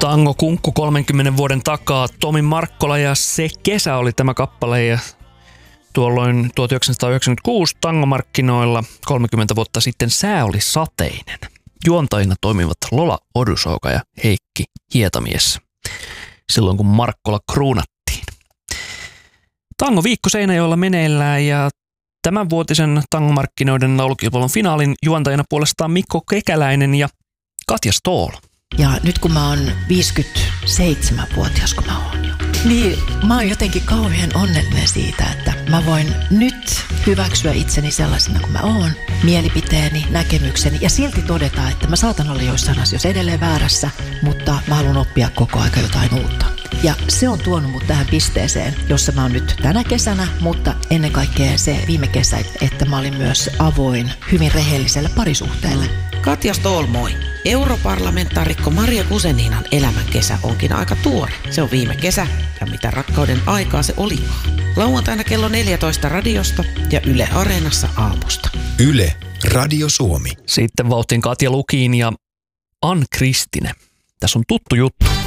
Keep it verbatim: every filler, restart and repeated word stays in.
Tango Kunkku kolmenkymmenen vuoden takaa. Tomi Markkola ja Se kesä oli tämä kappale ja tuolloin tuhatyhdeksänsataayhdeksänkymmentäkuusi tangomarkkinoilla kolmekymmentä vuotta sitten sää oli sateinen. Juontajina toimivat Lola Odusouka ja Heikki Hietamies silloin kun Markkola kruunattiin. Tango viikko Seinäjoella meneillään ja tämänvuotisen tangomarkkinoiden laulukilpailun finaalin juontajina puolestaan Mikko Kekäläinen ja Katja Stoll. Ja nyt kun mä oon viisikymmentäseitsemänvuotias, kun mä oon jo, niin mä oon jotenkin kauhean onnellinen siitä, että mä voin nyt hyväksyä itseni sellaisena kuin mä oon, mielipiteeni, näkemykseni ja silti todeta, että mä saatan olla joissain asioissa edelleen väärässä, mutta mä haluan oppia koko aika jotain uutta. Ja se on tuonut mut tähän pisteeseen, jossa mä oon nyt tänä kesänä, mutta ennen kaikkea se viime kesä, että mä olin myös avoin hyvin rehelliselle parisuhteelle. Katja Stoll, moi. Europarlamentaarikko Maria Guzeninan elämän kesä onkin aika tuore. Se on viime kesä ja mitä rakkauden aikaa se olikaan. Lauantaina kello neljätoista radiosta ja Yle Areenassa aamusta. Yle Radio Suomi. Sitten vauhtiin Katja Lukiin ja Ann Kristine. Tässä on tuttu juttu.